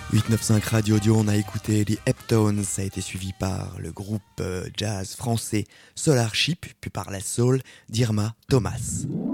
895 Radio Audio, on a écouté les Heptones, ça a été suivi par le groupe jazz français Solar Ship, puis par la soul d'Irma Thomas.